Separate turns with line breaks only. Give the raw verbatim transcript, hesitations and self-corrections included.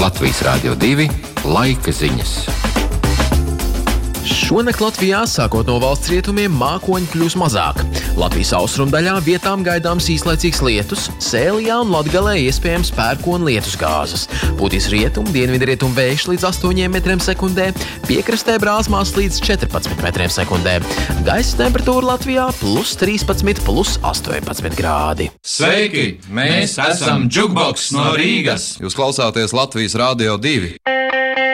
Latvijas Rādio divi laika ziņas.
Šonakt Latvijā, sākot no valsts rietumiem, mākoņi kļūs mazāk. Latvijas austrumdaļā vietām gaidāms īslaicīgs lietus, Sēlijā un Latgalē iespējams pērkona lietus gāzes. Pūtīs rietumu, dienvidrietumu vējš līdz astoņiem metriem sekundē, piekrastē brāzmās līdz četrpadsmit metriem sekundē. Gaisa temperatūra Latvijā plus trīspadsmit, plus astoņpadsmit grādi.
Sveiki! Mēs esam Jukebox no Rīgas!
Jūs klausāties Latvijas Rādio divi.